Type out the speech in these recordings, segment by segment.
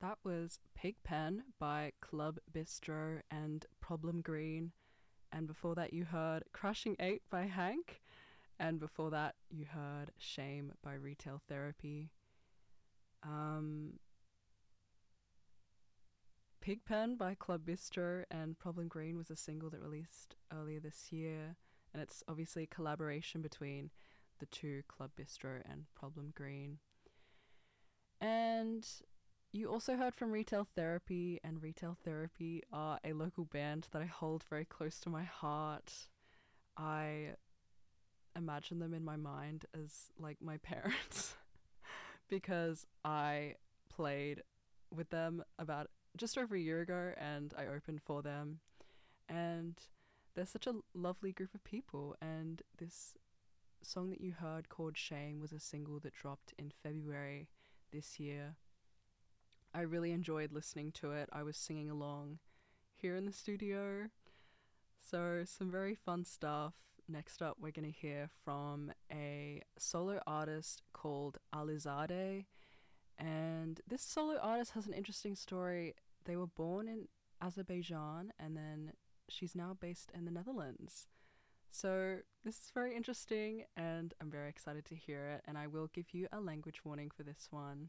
That was Pigpen by Club Bistro and Problem Green. And before that, you heard Crushing 8 by Hank. And before that, you heard Shame by Retail Therapy. Pigpen by Club Bistro and Problem Green was a single that released earlier this year. And it's obviously a collaboration between the two, Club Bistro and Problem Green. And you also heard from Retail Therapy, and Retail Therapy are a local band that I hold very close to my heart. I imagine them in my mind as like my parents because I played with them about just over a year ago and I opened for them. And they're such a lovely group of people, and this song that you heard called Shame was a single that dropped in February this year. I really enjoyed listening to it. I was singing along here in the studio. So some very fun stuff. Next up, we're going to hear from a solo artist called Alizade. And this solo artist has an interesting story. They were born in Azerbaijan and then she's now based in the Netherlands. So this is very interesting and I'm very excited to hear it, and I will give you a language warning for this one.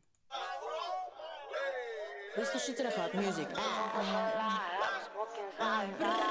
Вы слушаете Рахат Music.